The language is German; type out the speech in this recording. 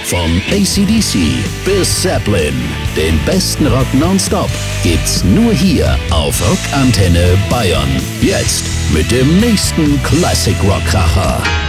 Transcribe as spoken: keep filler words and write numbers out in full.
Von A C D C bis Zeppelin. Den besten Rock nonstop gibt's nur hier auf Rockantenne Bayern. Jetzt mit dem nächsten Classic Rock Kracher.